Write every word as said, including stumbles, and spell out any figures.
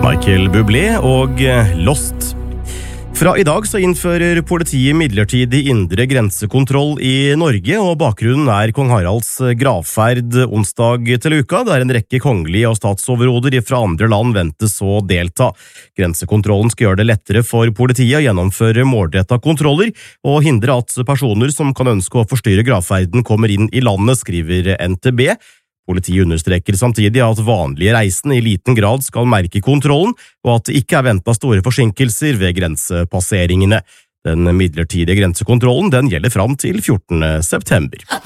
Michael Bublé og Lost. Fra i dag så innfører politiet midlertidig indre grensekontroll i Norge, og bakgrunnen er kong Haralds gravferd onsdag til uka, der en rekke kongelige og statsoverhoder fra andre land ventes å delta. Grensekontrollen skal gjøre det lettere for politiet å gjennomføre målrettede kontroller og hindre at personer som kan ønske å forstyrre gravferden kommer inn i landet, skriver N T B. Politiet understreker samtidig at vanlige reisende i liten grad skal merke kontrollen, og at det ikke er ventet store forsinkelser ved grensepasseringene. Den midlertidige grensekontrollen den gjelder fram til fjortende september.